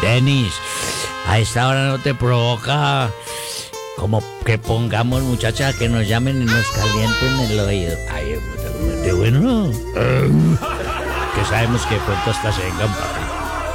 Denis, a esta hora no te provoca como que pongamos, muchacha, que nos llamen y nos calienten el oído. Ay, de bueno. Que sabemos que pronto hasta se vengan para acá.